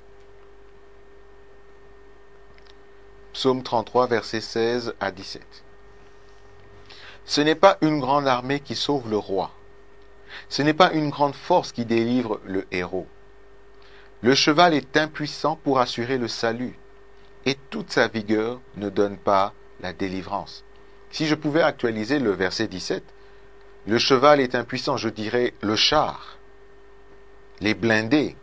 Psaume trente-trois, versets seize à dix-sept. Ce n'est pas une grande armée qui sauve le roi. Ce n'est pas une grande force qui délivre le héros. Le cheval est impuissant pour assurer le salut, et toute sa vigueur ne donne pas la délivrance. Si je pouvais actualiser le verset dix-sept, le cheval est impuissant, je dirais le char, les blindés,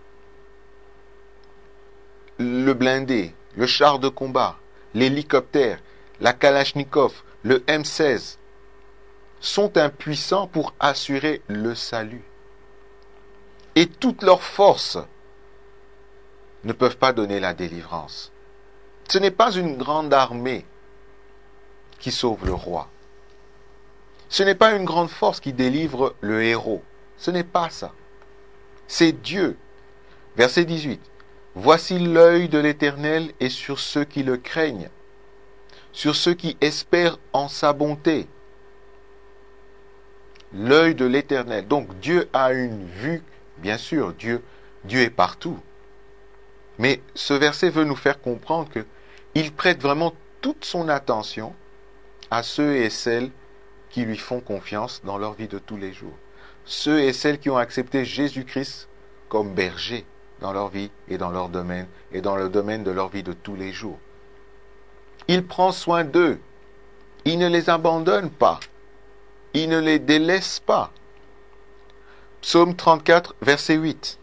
le blindé, le char de combat, l'hélicoptère, la Kalachnikov, le M seize, sont impuissants pour assurer le salut. Et toutes leurs forces ne peuvent pas donner la délivrance. Ce n'est pas une grande armée qui sauve le roi. Ce n'est pas une grande force qui délivre le héros. Ce n'est pas ça. C'est Dieu. Verset dix-huit. Voici l'œil de l'Éternel est sur ceux qui le craignent, sur ceux qui espèrent en sa bonté. L'œil de l'Éternel. Donc Dieu a une vue, bien sûr, Dieu, Dieu est partout. Mais ce verset veut nous faire comprendre que il prête vraiment toute son attention à ceux et celles qui lui font confiance dans leur vie de tous les jours. Ceux et celles qui ont accepté Jésus-Christ comme berger dans leur vie et dans leur domaine et dans le domaine de leur vie de tous les jours. Il prend soin d'eux. Il ne les abandonne pas. Il ne les délaisse pas. Psaume trente-quatre, verset huit.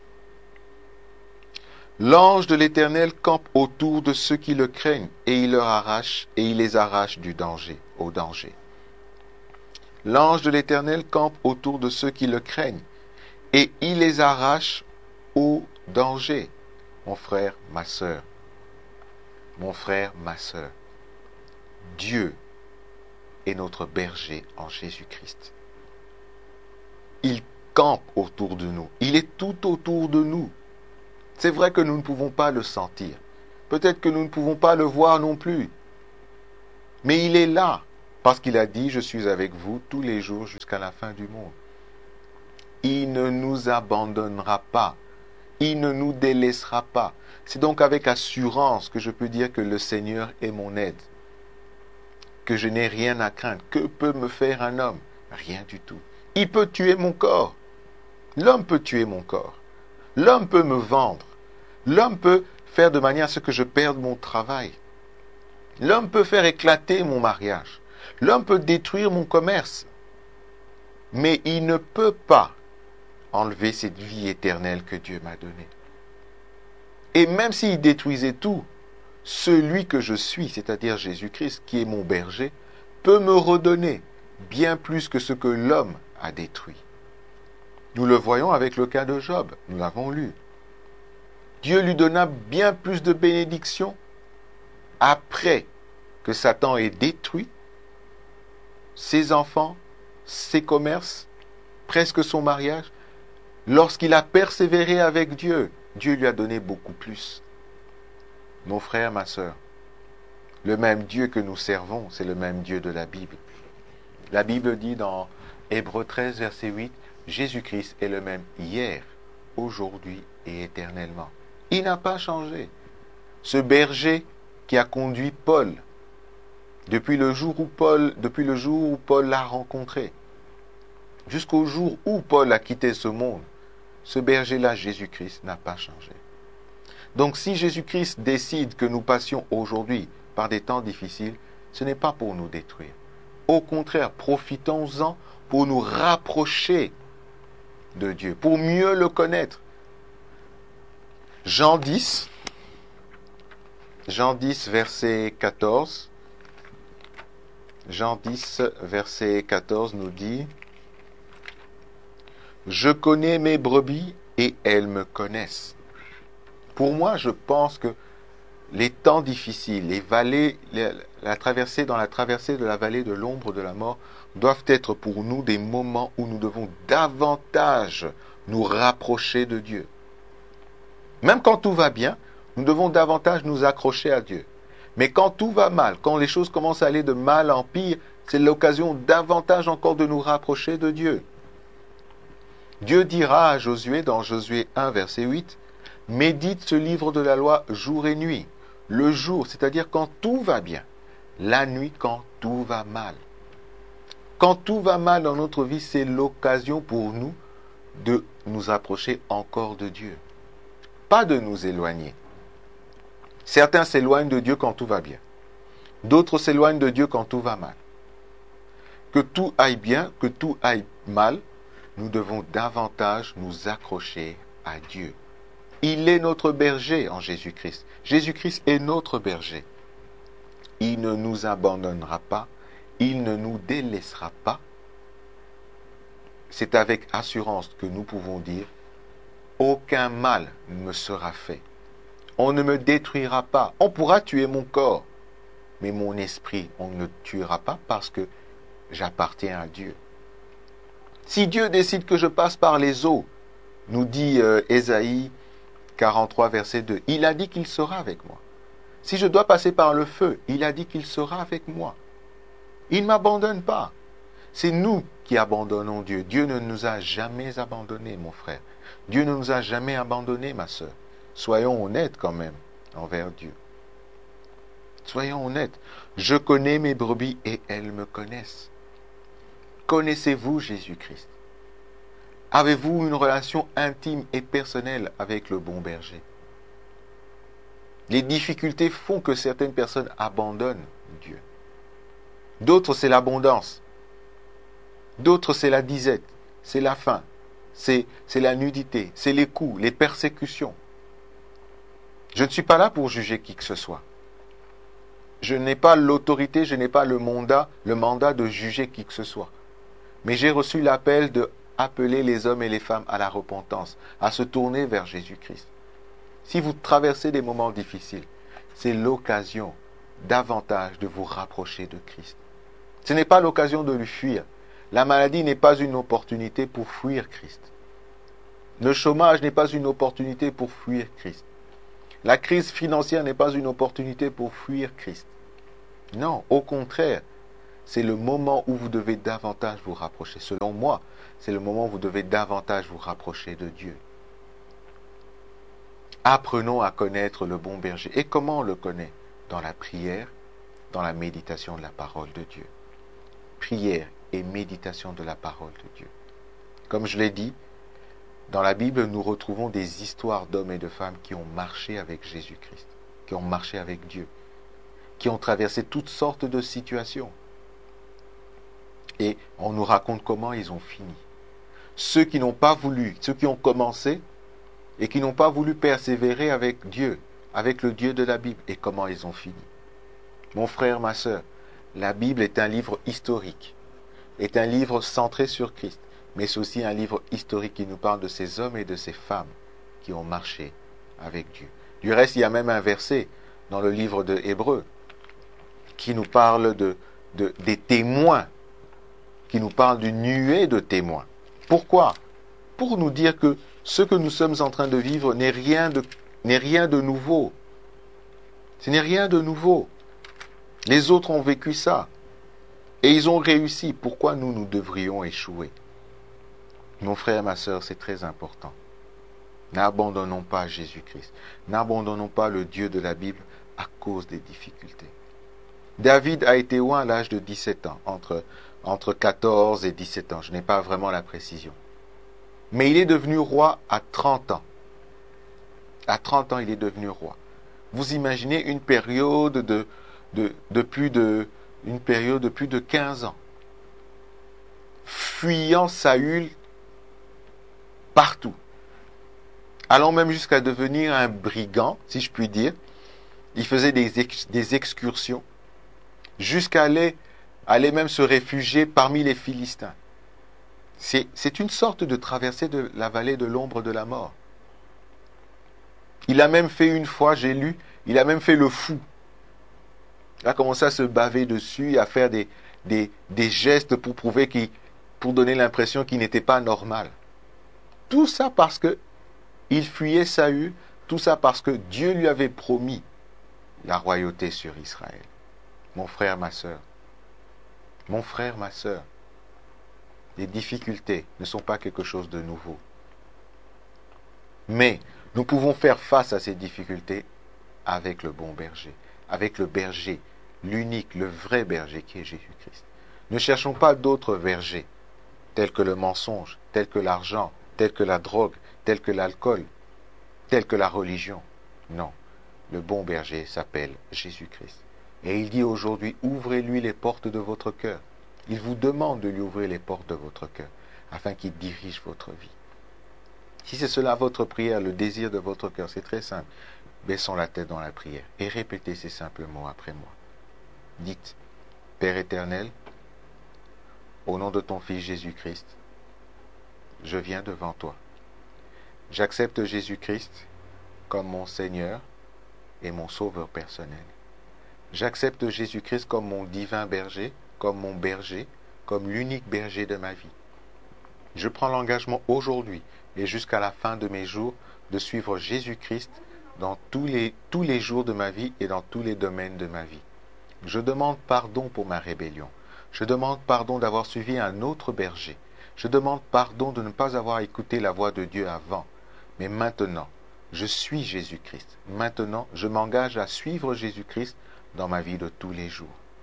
L'ange de l'Éternel campe autour de ceux qui le craignent et il leur arrache et il les arrache du danger, au danger. L'ange de l'Éternel campe autour de ceux qui le craignent et il les arrache au danger. Mon frère, ma sœur, mon frère, ma sœur, Dieu est notre berger en Jésus-Christ. Il campe autour de nous. Il est tout autour de nous. C'est vrai que nous ne pouvons pas le sentir. Peut-être que nous ne pouvons pas le voir non plus. Mais il est là. Parce qu'il a dit, je suis avec vous tous les jours jusqu'à la fin du monde. Il ne nous abandonnera pas. Il ne nous délaissera pas. C'est donc avec assurance que je peux dire que le Seigneur est mon aide. Que je n'ai rien à craindre. Que peut me faire un homme? Rien du tout. Il peut tuer mon corps. L'homme peut tuer mon corps. L'homme peut me vendre. L'homme peut faire de manière à ce que je perde mon travail. L'homme peut faire éclater mon mariage. L'homme peut détruire mon commerce. Mais il ne peut pas enlever cette vie éternelle que Dieu m'a donnée. Et même s'il détruisait tout, celui que je suis, c'est-à-dire Jésus-Christ, qui est mon berger, peut me redonner bien plus que ce que l'homme a détruit. Nous le voyons avec le cas de Job, nous l'avons lu. Dieu lui donna bien plus de bénédictions après que Satan ait détruit ses enfants, ses commerces, presque son mariage. Lorsqu'il a persévéré avec Dieu, Dieu lui a donné beaucoup plus. Mon frère, ma sœur, le même Dieu que nous servons, c'est le même Dieu de la Bible. La Bible dit dans Hébreux treize, verset huit, Jésus-Christ est le même hier, aujourd'hui et éternellement. Il n'a pas changé. Ce berger qui a conduit Paul, depuis le jour où Paul, depuis le jour où Paul l'a rencontré, jusqu'au jour où Paul a quitté ce monde, ce berger-là, Jésus-Christ, n'a pas changé. Donc si Jésus-Christ décide que nous passions aujourd'hui par des temps difficiles, ce n'est pas pour nous détruire. Au contraire, profitons-en pour nous rapprocher de Dieu, pour mieux le connaître. Jean dix, Jean dix, verset quatorze. Jean dix, verset quatorze nous dit « Je connais mes brebis et elles me connaissent. » Pour moi, je pense que les temps difficiles, les vallées, la, la traversée dans la traversée de la vallée de l'ombre de la mort doivent être pour nous des moments où nous devons davantage nous rapprocher de Dieu. Même quand tout va bien, nous devons davantage nous accrocher à Dieu. Mais quand tout va mal, quand les choses commencent à aller de mal en pire, c'est l'occasion davantage encore de nous rapprocher de Dieu. Dieu dira à Josué dans Josué un, verset huit, « Médite ce livre de la loi jour et nuit. » Le jour, c'est-à-dire quand tout va bien. La nuit, quand tout va mal. Quand tout va mal dans notre vie, c'est l'occasion pour nous de nous approcher encore de Dieu. Pas de nous éloigner. Certains s'éloignent de Dieu quand tout va bien. D'autres s'éloignent de Dieu quand tout va mal. Que tout aille bien, que tout aille mal, nous devons davantage nous accrocher à Dieu. Il est notre berger en Jésus-Christ. Jésus-Christ est notre berger. Il ne nous abandonnera pas. Il ne nous délaissera pas. C'est avec assurance que nous pouvons dire « Aucun mal ne me sera fait. On ne me détruira pas. On pourra tuer mon corps. Mais mon esprit, on ne le tuera pas parce que j'appartiens à Dieu. » Si Dieu décide que je passe par les eaux, nous dit euh, Ésaïe quarante-trois, verset deux, il a dit qu'il sera avec moi. Si je dois passer par le feu, il a dit qu'il sera avec moi. Il ne m'abandonne pas. C'est nous qui abandonnons Dieu. Dieu ne nous a jamais abandonnés, mon frère. Dieu ne nous a jamais abandonnés, ma sœur. Soyons honnêtes quand même envers Dieu. Soyons honnêtes. Je connais mes brebis et elles me connaissent. Connaissez-vous Jésus-Christ? Avez-vous une relation intime et personnelle avec le bon berger? Les difficultés font que certaines personnes abandonnent Dieu. D'autres, c'est l'abondance. D'autres, c'est la disette, c'est la faim, c'est, c'est la nudité, c'est les coups, les persécutions. Je ne suis pas là pour juger qui que ce soit. Je n'ai pas l'autorité, je n'ai pas le mandat, le mandat de juger qui que ce soit. Mais j'ai reçu l'appel de appeler les hommes et les femmes à la repentance, à se tourner vers Jésus-Christ. Si vous traversez des moments difficiles, c'est l'occasion davantage de vous rapprocher de Christ. Ce n'est pas l'occasion de lui fuir. La maladie n'est pas une opportunité pour fuir Christ. Le chômage n'est pas une opportunité pour fuir Christ. La crise financière n'est pas une opportunité pour fuir Christ. Non, au contraire, c'est le moment où vous devez davantage vous rapprocher. Selon moi, c'est le moment où vous devez davantage vous rapprocher de Dieu. Apprenons à connaître le bon berger. Et comment on le connaît? Dans la prière, dans la méditation de la parole de Dieu. Prière et méditation de la parole de Dieu. Comme je l'ai dit, dans la Bible, nous retrouvons des histoires d'hommes et de femmes qui ont marché avec Jésus-Christ, qui ont marché avec Dieu, qui ont traversé toutes sortes de situations. Et on nous raconte comment ils ont fini. Ceux qui n'ont pas voulu, ceux qui ont commencé et qui n'ont pas voulu persévérer avec Dieu, avec le Dieu de la Bible, et comment ils ont fini. Mon frère, ma sœur, la Bible est un livre historique, est un livre centré sur Christ, mais c'est aussi un livre historique qui nous parle de ces hommes et de ces femmes qui ont marché avec Dieu. Du reste, il y a même un verset dans le livre de Hébreux qui nous parle de, de, des témoins, qui nous parle d'une nuée de témoins. Pourquoi? Pour nous dire que ce que nous sommes en train de vivre n'est rien de, n'est rien de nouveau. Ce n'est rien de nouveau. Les autres ont vécu ça. Et ils ont réussi. Pourquoi nous, nous devrions échouer? Mon frère, ma sœur, c'est très important. N'abandonnons pas Jésus-Christ. N'abandonnons pas le Dieu de la Bible à cause des difficultés. David a été roi à l'âge de dix-sept ans, entre, entre quatorze et dix-sept ans. Je n'ai pas vraiment la précision. Mais il est devenu roi à trente ans. À trente ans, il est devenu roi. Vous imaginez une période de, de, de plus de, une période de plus de quinze ans. Fuyant Saül partout. Allant même jusqu'à devenir un brigand, si je puis dire. Il faisait des, ex, des excursions. Jusqu'à aller, aller même se réfugier parmi les Philistins. C'est, c'est une sorte de traversée de la vallée de l'ombre de la mort. Il a même fait une fois, j'ai lu, il a même fait le fou. Il a commencé à se baver dessus et à faire des, des, des gestes pour prouver qu'il, pour donner l'impression qu'il n'était pas normal. Tout ça parce que il fuyait Saül, tout ça parce que Dieu lui avait promis la royauté sur Israël. Mon frère, ma sœur, mon frère, ma sœur, les difficultés ne sont pas quelque chose de nouveau. Mais nous pouvons faire face à ces difficultés avec le bon berger, avec le berger, l'unique, le vrai berger qui est Jésus-Christ. Ne cherchons pas d'autres bergers, tels que le mensonge, tels que l'argent, tels que la drogue, tels que l'alcool, tels que la religion. Non, le bon berger s'appelle Jésus-Christ. Et il dit aujourd'hui, ouvrez-lui les portes de votre cœur. Il vous demande de lui ouvrir les portes de votre cœur, afin qu'il dirige votre vie. Si c'est cela votre prière, le désir de votre cœur, c'est très simple. Baissons la tête dans la prière et répétez ces simples mots après moi. Dites, Père éternel, au nom de ton Fils Jésus-Christ, je viens devant toi. J'accepte Jésus-Christ comme mon Seigneur et mon Sauveur personnel. J'accepte Jésus-Christ comme mon divin berger, comme mon berger, comme l'unique berger de ma vie. Je prends l'engagement aujourd'hui et jusqu'à la fin de mes jours de suivre Jésus-Christ dans tous les, tous les jours de ma vie et dans tous les domaines de ma vie. Je demande pardon pour ma rébellion. Je demande pardon d'avoir suivi un autre berger. Je demande pardon de ne pas avoir écouté la voix de Dieu avant. Mais maintenant, je suis Jésus-Christ. Maintenant, je m'engage à suivre Jésus-Christ dans ma vie de tous les jours.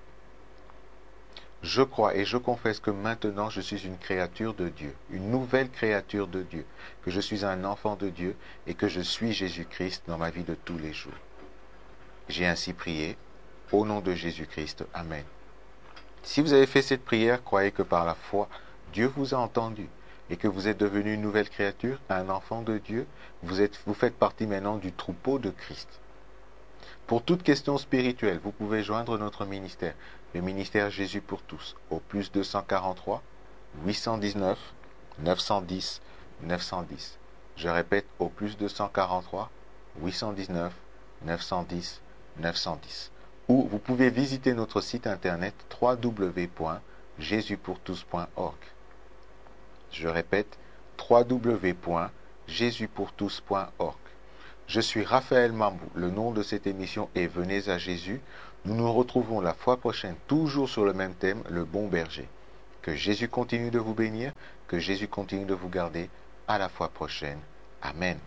Je crois et je confesse que maintenant je suis une créature de Dieu, une nouvelle créature de Dieu, que je suis un enfant de Dieu et que je suis Jésus-Christ dans ma vie de tous les jours. J'ai ainsi prié, au nom de Jésus-Christ. Amen. Si vous avez fait cette prière, croyez que par la foi, Dieu vous a entendu et que vous êtes devenu une nouvelle créature, un enfant de Dieu. Vous, êtes, vous faites partie maintenant du troupeau de Christ. Pour toute question spirituelle, vous pouvez joindre notre ministère, le ministère Jésus pour tous, au plus deux cent quarante-trois, huit cent dix-neuf, neuf cent dix, neuf cent dix. Je répète, au plus deux cent quarante-trois, huit cent dix-neuf, neuf cent dix, neuf cent dix. Ou vous pouvez visiter notre site internet w w w point jésus pour tous point org. Je répète, w w w point jésus pour tous point org. Je suis Raphaël Mambou. Le nom de cette émission est Venez à Jésus. Nous nous retrouvons la fois prochaine, toujours sur le même thème, le bon berger. Que Jésus continue de vous bénir, que Jésus continue de vous garder. À la fois prochaine. Amen.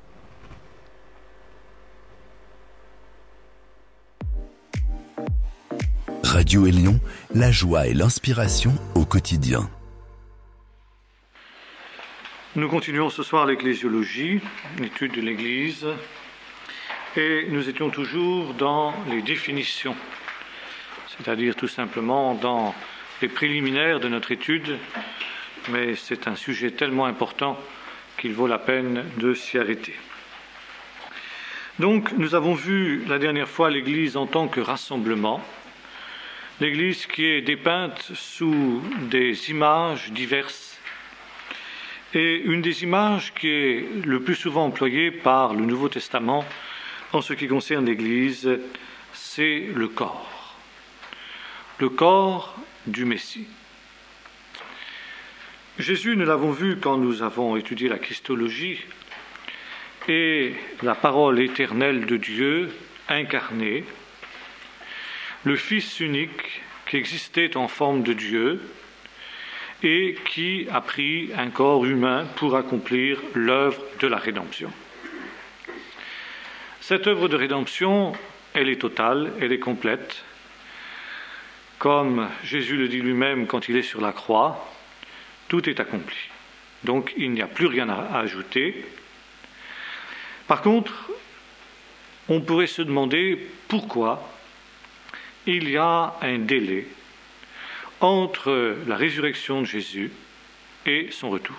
Radio Élion, la joie et l'inspiration au quotidien. Nous continuons ce soir l'ecclésiologie, l'étude de l'Église, et nous étions toujours dans les définitions, c'est-à-dire tout simplement dans les préliminaires de notre étude, mais c'est un sujet tellement important qu'il vaut la peine de s'y arrêter. Donc, nous avons vu la dernière fois l'Église en tant que rassemblement, l'Église qui est dépeinte sous des images diverses, et une des images qui est le plus souvent employée par le Nouveau Testament en ce qui concerne l'Église, c'est le corps. Le corps du Messie. Jésus, nous l'avons vu quand nous avons étudié la Christologie, est la parole éternelle de Dieu incarnée, le Fils unique qui existait en forme de Dieu, et qui a pris un corps humain pour accomplir l'œuvre de la rédemption. Cette œuvre de rédemption, elle est totale, elle est complète. Comme Jésus le dit lui-même quand il est sur la croix, tout est accompli. Donc il n'y a plus rien à ajouter. Par contre, on pourrait se demander pourquoi il y a un délai entre la résurrection de Jésus et son retour.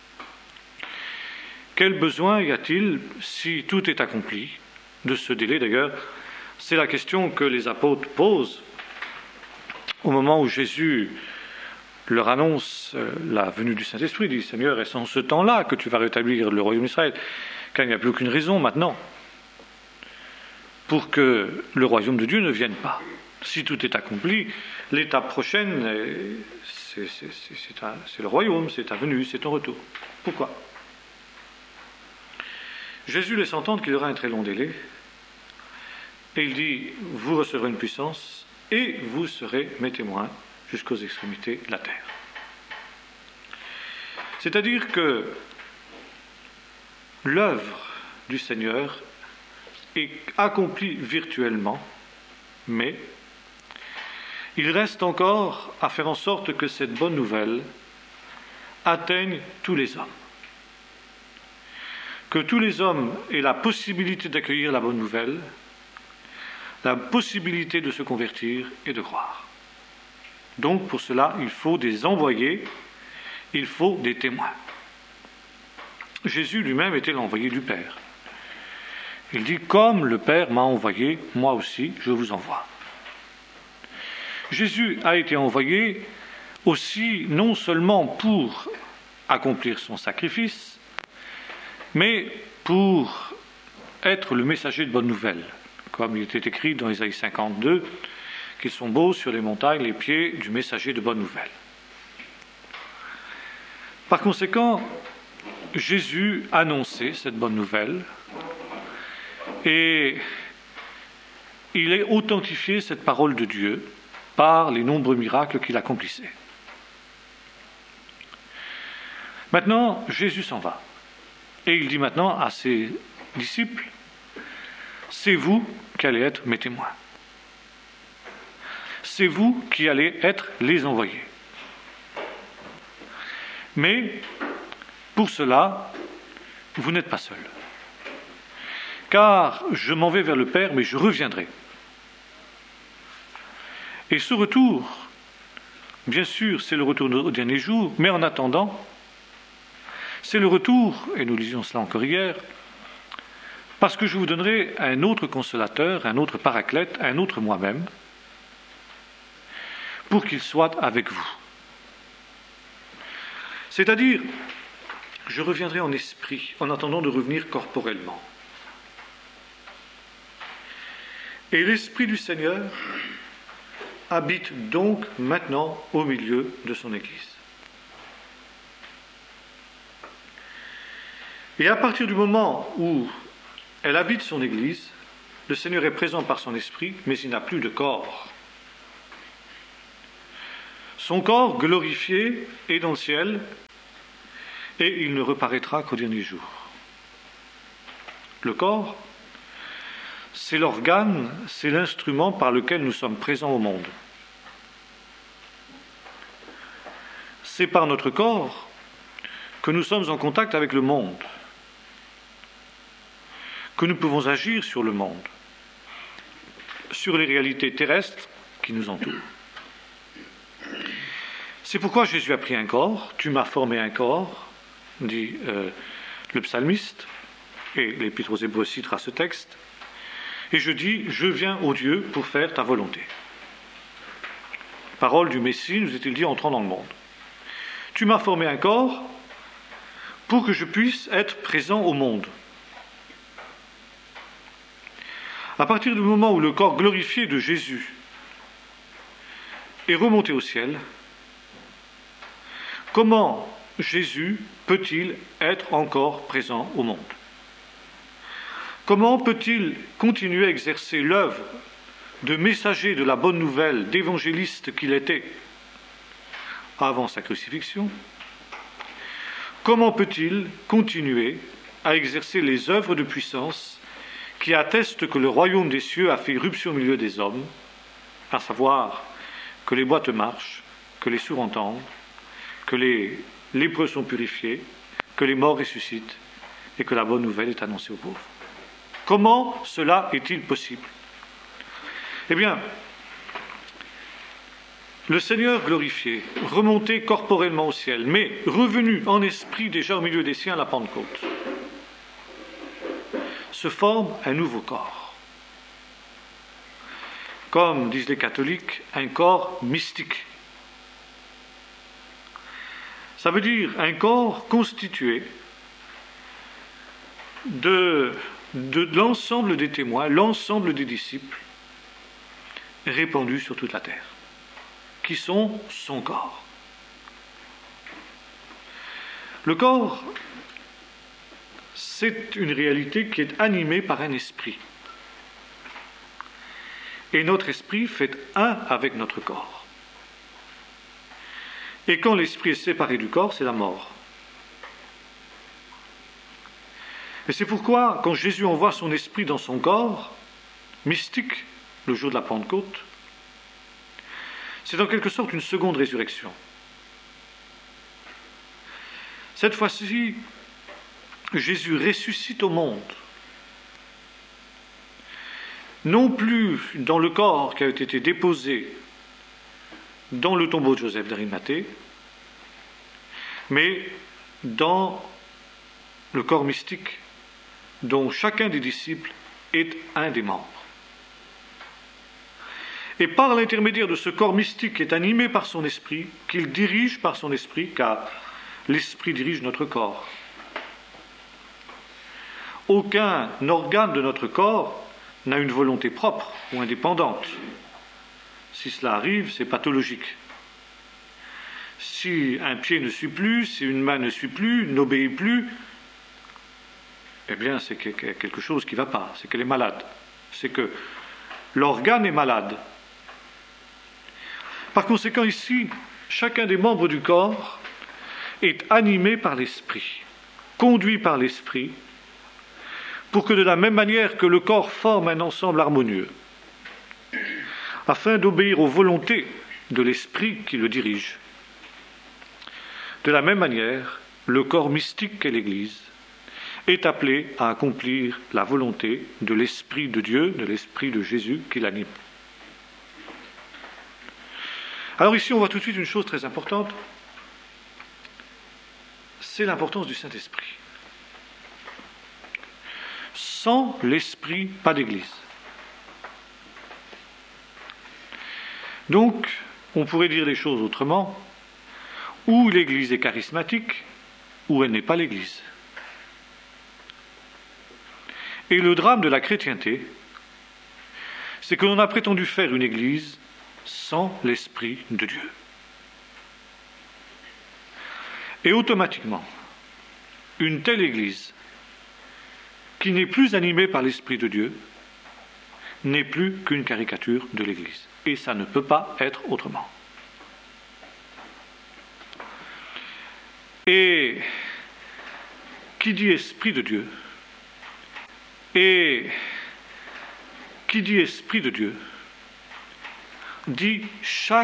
Quel besoin y a-t-il, si tout est accompli, de ce délai? D'ailleurs, c'est la question que les apôtres posent au moment où Jésus leur annonce la venue du Saint-Esprit. Il dit, Seigneur, est-ce en ce temps-là que tu vas rétablir le royaume d'Israël? Car il n'y a plus aucune raison maintenant pour que le royaume de Dieu ne vienne pas. Si tout est accompli, l'étape prochaine, c'est, c'est, c'est, c'est, un, c'est le royaume, c'est ta venue, c'est ton retour. Pourquoi? Jésus laisse entendre qu'il y aura un très long délai, et il dit, vous recevrez une puissance, et vous serez mes témoins jusqu'aux extrémités de la terre. C'est-à-dire que l'œuvre du Seigneur est accomplie virtuellement, mais il reste encore à faire en sorte que cette bonne nouvelle atteigne tous les hommes. Que tous les hommes aient la possibilité d'accueillir la bonne nouvelle, la possibilité de se convertir et de croire. Donc pour cela, il faut des envoyés, il faut des témoins. Jésus lui-même était l'envoyé du Père. Il dit, comme le Père m'a envoyé, moi aussi je vous envoie. Jésus a été envoyé aussi non seulement pour accomplir son sacrifice, mais pour être le messager de bonne nouvelle, comme il était écrit dans Ésaïe cinquante-deux, qu'ils sont beaux sur les montagnes les pieds du messager de bonne nouvelle. Par conséquent, Jésus annonçait cette bonne nouvelle et il a authentifié cette parole de Dieu par les nombreux miracles qu'il accomplissait. Maintenant, Jésus s'en va. Et il dit maintenant à ses disciples, c'est vous qui allez être mes témoins. C'est vous qui allez être les envoyés. Mais, pour cela, vous n'êtes pas seuls. Car je m'en vais vers le Père, mais je reviendrai. Et ce retour, bien sûr, c'est le retour au dernier jour, mais en attendant, c'est le retour, et nous lisions cela encore hier, parce que je vous donnerai un autre consolateur, un autre paraclète, un autre moi-même, pour qu'il soit avec vous. C'est-à-dire, je reviendrai en esprit, en attendant de revenir corporellement. Et l'Esprit du Seigneur habite donc maintenant au milieu de son Église. Et à partir du moment où elle habite son Église, le Seigneur est présent par son esprit, mais il n'a plus de corps. Son corps glorifié est dans le ciel et il ne reparaîtra qu'au dernier jour. Le corps, c'est l'organe, c'est l'instrument par lequel nous sommes présents au monde. C'est par notre corps que nous sommes en contact avec le monde, que nous pouvons agir sur le monde, sur les réalités terrestres qui nous entourent. C'est pourquoi Jésus a pris un corps, tu m'as formé un corps, dit euh, le psalmiste, et l'Épître aux Hébreux citera ce texte, et je dis, je viens, ô Dieu, pour faire ta volonté. Parole du Messie, nous est-il dit, entrant dans le monde. Tu m'as formé un corps pour que je puisse être présent au monde. À partir du moment où le corps glorifié de Jésus est remonté au ciel, comment Jésus peut-il être encore présent au monde? Comment peut-il continuer à exercer l'œuvre de messager de la bonne nouvelle, d'évangéliste qu'il était avant sa crucifixion? Comment peut-il continuer à exercer les œuvres de puissance qui attestent que le royaume des cieux a fait irruption au milieu des hommes, à savoir que les boîtes marchent, que les sourds entendent, que les lépreux sont purifiés, que les morts ressuscitent et que la bonne nouvelle est annoncée aux pauvres? Comment cela est-il possible? Eh bien, le Seigneur glorifié, remonté corporellement au ciel, mais revenu en esprit déjà au milieu des siens à la Pentecôte, se forme un nouveau corps. Comme disent les catholiques, un corps mystique. Ça veut dire un corps constitué de, de l'ensemble des témoins, l'ensemble des disciples répandus sur toute la terre, qui sont son corps. Le corps, c'est une réalité qui est animée par un esprit. Et notre esprit fait un avec notre corps. Et quand l'esprit est séparé du corps, c'est la mort. Et c'est pourquoi, quand Jésus envoie son esprit dans son corps, mystique, le jour de la Pentecôte, c'est en quelque sorte une seconde résurrection. Cette fois-ci, Jésus ressuscite au monde, non plus dans le corps qui a été déposé dans le tombeau de Joseph d'Arimathée, mais dans le corps mystique dont chacun des disciples est un des membres. Et par l'intermédiaire de ce corps mystique qui est animé par son esprit, qu'il dirige par son esprit, car l'esprit dirige notre corps. Aucun organe de notre corps n'a une volonté propre ou indépendante. Si cela arrive, c'est pathologique. Si un pied ne suit plus, si une main ne suit plus, n'obéit plus, eh bien c'est quelque chose qui ne va pas, c'est qu'elle est malade. C'est que l'organe est malade. Par conséquent, ici, chacun des membres du corps est animé par l'esprit, conduit par l'esprit, pour que de la même manière que le corps forme un ensemble harmonieux, afin d'obéir aux volontés de l'esprit qui le dirige. De la même manière, le corps mystique qu'est l'Église est appelé à accomplir la volonté de l'Esprit de Dieu, de l'Esprit de Jésus qui l'anime. Alors ici, on voit tout de suite une chose très importante, c'est l'importance du Saint-Esprit. Sans l'Esprit, pas d'Église. Donc, on pourrait dire les choses autrement, ou l'Église est charismatique, ou elle n'est pas l'Église. Et le drame de la chrétienté, c'est que l'on a prétendu faire une Église sans l'Esprit de Dieu. Et automatiquement, une telle Église qui n'est plus animé par l'Esprit de Dieu n'est plus qu'une caricature de l'Église. Et ça ne peut pas être autrement. Et qui dit Esprit de Dieu, et qui dit Esprit de Dieu, dit chaque